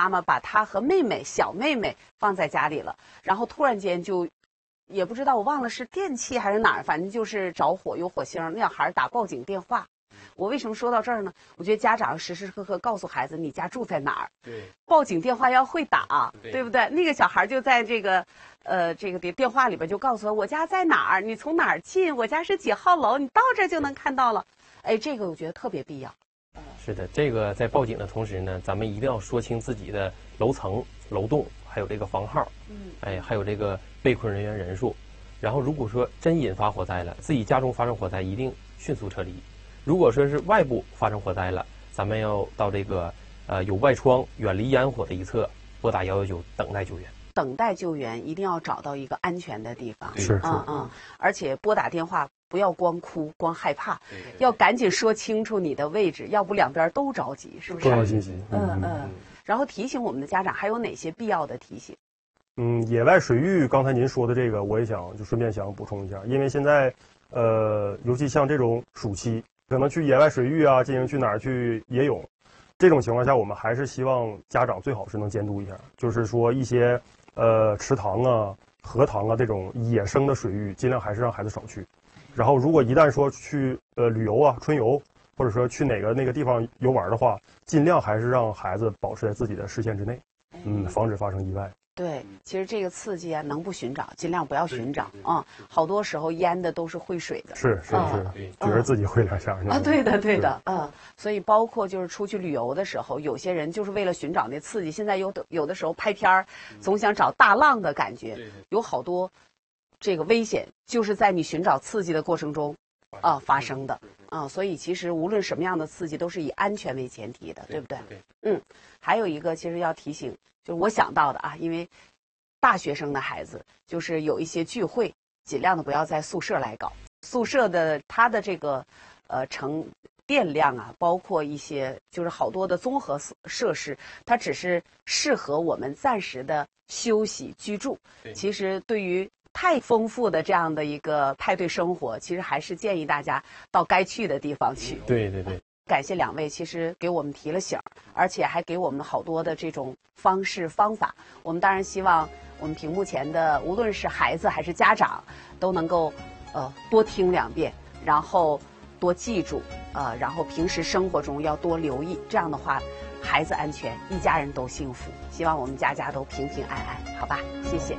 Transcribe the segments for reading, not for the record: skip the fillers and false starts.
妈妈把她和小妹妹放在家里了，然后突然间就，也不知道我忘了是电器还是哪儿，反正就是着火有火星，那小孩打报警电话。我为什么说到这儿呢？我觉得家长要时时刻刻告诉孩子你家住在哪儿， 对， 报警电话要会打，对不对？那个小孩就在这个电话里边就告诉他我家在哪儿，你从哪儿进，我家是几号楼，你到这就能看到了。哎，这个我觉得特别必要。 是的，这个在报警的同时呢，咱们一定要说清自己的楼层、楼栋，还有这个房号，还有这个被困人员人数。然后如果说真引发火灾了，自己家中发生火灾，一定迅速撤离。如果说是外部发生火灾了，咱们要到这个有外窗、远离烟火的一侧，拨打119等待救援。 等待救援一定要找到一个安全的地方， 是， 而且拨打电话不要光哭光害怕，要赶紧说清楚你的位置，要不两边都着急，是不是？ 重要信息。 然后提醒我们的家长还有哪些必要的提醒？ 野外水域，刚才您说的这个，我也想就顺便想补充一下，因为现在尤其像这种暑期，可能去野外水域啊，进行去哪儿去野泳，这种情况下，我们还是希望家长最好是能监督一下，就是说一些池塘啊、荷塘啊这种野生的水域，尽量还是让孩子少去。然后，如果一旦说去旅游啊、春游，或者说去那个地方游玩的话，尽量还是让孩子保持在自己的视线之内，防止发生意外。 对，其实这个刺激啊，能不寻找尽量不要寻找啊。好多时候淹的都是会水的， 是，觉得自己会两下啊。对的，所以包括就是出去旅游的时候，有些人就是为了寻找那刺激，现在有的时候拍片儿，总想找大浪的感觉，有好多这个危险就是在你寻找刺激的过程中发生的啊。所以其实无论什么样的刺激，都是以安全为前提的，对不对？还有一个其实要提醒，就是我想到的啊，因为大学生的孩子就是有一些聚会，尽量的不要在宿舍来搞。宿舍的它的这个成电量啊，包括一些就是好多的综合设施，它只是适合我们暂时的休息居住。其实对于太丰富的这样的一个派对生活，其实还是建议大家到该去的地方去。 对。 感谢两位，其实给我们提了醒，而且还给我们好多的这种方式方法。我们当然希望我们屏幕前的无论是孩子还是家长，都能够多听2遍，然后多记住，然后平时生活中要多留意。这样的话，孩子安全，一家人都幸福。希望我们家家都平平安安，好吧？谢谢。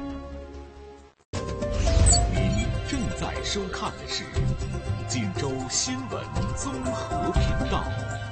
您正在收看的是锦州新闻综合频道。